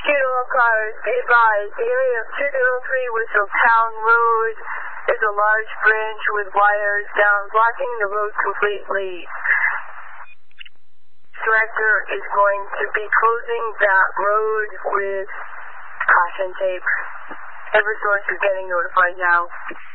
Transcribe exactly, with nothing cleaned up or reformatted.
Funeral cars, be advised, the area of two oh three Whistle Town Road is a large branch with wires down, blocking the road completely. Director is going to be closing that road with caution tape. Eversource is getting notified now.